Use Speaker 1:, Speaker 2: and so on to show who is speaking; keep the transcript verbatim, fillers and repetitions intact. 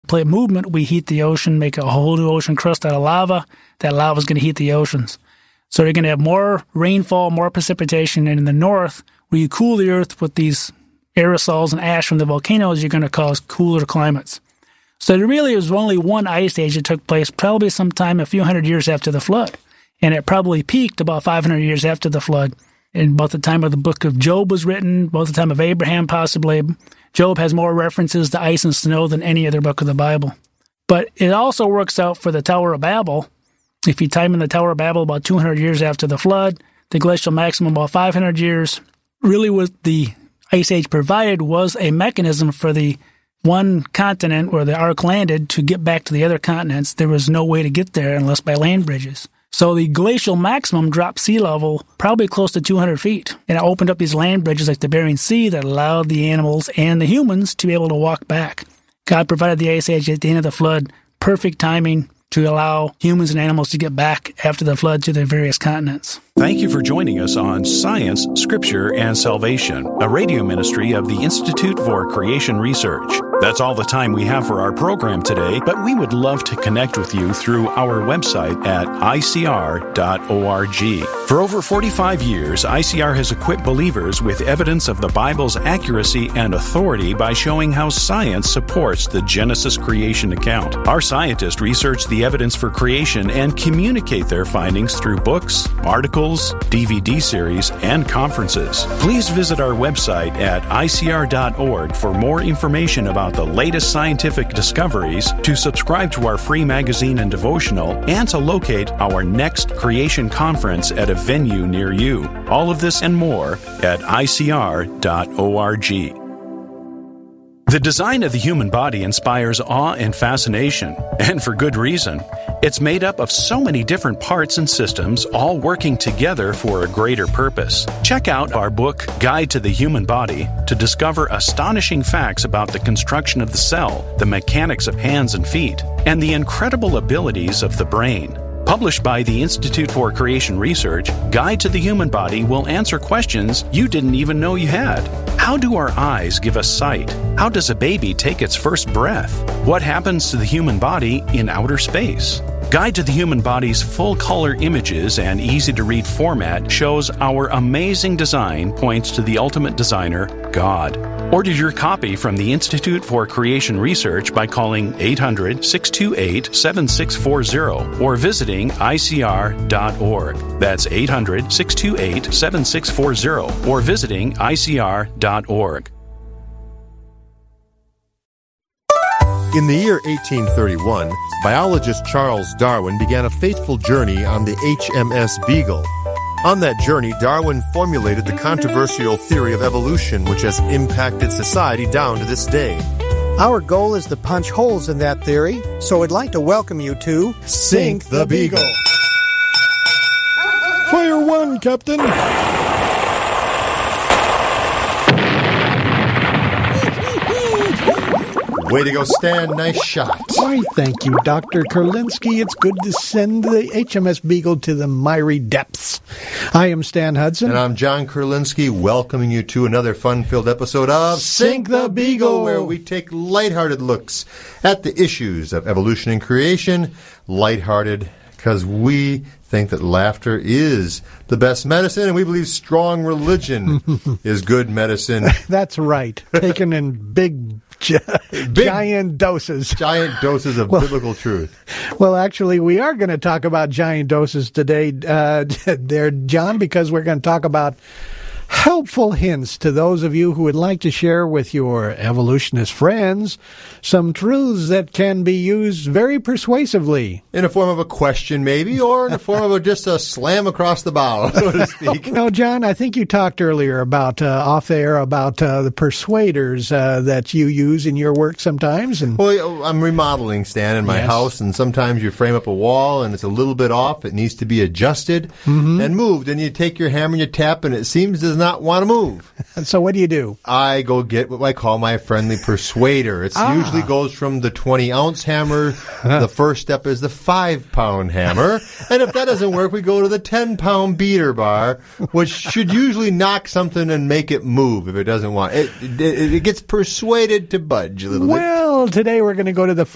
Speaker 1: plate movement, we heat the ocean, make a whole new ocean crust out of lava. That lava is going to heat the oceans. So you're going to have more rainfall, more precipitation, and in the north, where you cool the earth with these aerosols and ash from the volcanoes, you're going to cause cooler climates. So there really was only one ice age that took place probably sometime a few hundred years after the flood. And it probably peaked about five hundred years after the flood. And about the time of the book of Job was written, about the time of Abraham possibly. Job has more references to ice and snow than any other book of the Bible. But it also works out for the Tower of Babel. If you time in the Tower of Babel about two hundred years after the flood, the glacial maximum about five hundred years, really what the ice age provided was a mechanism for the one continent where the ark landed to get back to the other continents. There was no way to get there unless by land bridges. So the glacial maximum dropped sea level probably close to two hundred feet. And it opened up these land bridges like the Bering Sea that allowed the animals and the humans to be able to walk back. God provided the ice age at the end of the flood, perfect timing to allow humans and animals to get back after the flood to their various continents.
Speaker 2: Thank you for joining us on Science, Scripture, and Salvation, a radio ministry of the Institute for Creation Research. That's all the time we have for our program today, but we would love to connect with you through our website at I C R dot org. For over forty-five years, I C R has equipped believers with evidence of the Bible's accuracy and authority by showing how science supports the Genesis creation account. Our scientists research the evidence for creation and communicate their findings through books, articles, D V D series, and conferences. Please visit our website at I C R dot org for more information about the latest scientific discoveries, to subscribe to our free magazine and devotional, and to locate our next creation conference at a venue near you. All of this and more at I C R dot org. The design of the human body inspires awe and fascination, and for good reason. It's made up of so many different parts and systems, all working together for a greater purpose. Check out our book, Guide to the Human Body, to discover astonishing facts about the construction of the cell, the mechanics of hands and feet, and the incredible abilities of the brain. Published by the Institute for Creation Research, Guide to the Human Body will answer questions you didn't even know you had. How do our eyes give us sight? How does a baby take its first breath? What happens to the human body in outer space? Guide to the Human Body's full-color images and easy-to-read format shows our amazing design points to the ultimate designer, God. Order your copy from the Institute for Creation Research by calling eight hundred, six two eight, seven six four zero or visiting I C R dot org. That's eight hundred, six two eight, seven six four zero or visiting I C R dot org.
Speaker 3: In the year eighteen thirty-one, biologist Charles Darwin began a fateful journey on the H M S Beagle. On that journey, Darwin formulated the controversial theory of evolution, which has impacted society down to this day.
Speaker 4: Our goal is to punch holes in that theory, so I'd like to welcome you to
Speaker 3: Sink the Beagle.
Speaker 5: Fire one, Captain.
Speaker 3: Way to go, Stan. Nice shot.
Speaker 4: Why, thank you, Doctor Kurlinski. It's good to send the H M S Beagle to the miry depths. I am Stan Hudson.
Speaker 3: And I'm John Kurlinski, welcoming you to another fun-filled episode of
Speaker 4: Sink the Beagle,
Speaker 3: where we take lighthearted looks at the issues of evolution and creation. Lighthearted because we think that laughter is the best medicine, and we believe strong religion is good medicine.
Speaker 4: That's right. Taken in big... Gi-
Speaker 3: Big,
Speaker 4: giant doses.
Speaker 3: Giant doses of well, biblical truth.
Speaker 4: Well, actually, we are going to talk about giant doses today, uh, there, John, because we're going to talk about helpful hints to those of you who would like to share with your evolutionist friends some truths that can be used very persuasively.
Speaker 3: In a form of a question, maybe, or in the form of a, just a slam across the bow, so to speak.
Speaker 4: No, John, I think you talked earlier about, uh, off air, about uh, the persuaders uh, that you use in your work sometimes. And
Speaker 3: Well, I'm remodeling, Stan, in my
Speaker 4: yes.
Speaker 3: house, and sometimes you frame up a wall, and it's a little bit off. It needs to be adjusted mm-hmm. and moved. And you take your hammer and you tap, and it seems does not want to move.
Speaker 4: And so what do you do?
Speaker 3: I go get what I call my friendly persuader. It ah. usually goes from the twenty-ounce hammer. The first step is the five-pound hammer. And if that doesn't work, we go to the ten-pound beater bar, which should usually knock something and make it move if it doesn't want. It, it, it gets persuaded to budge a little
Speaker 4: well,
Speaker 3: bit.
Speaker 4: Well, today we're going to go to the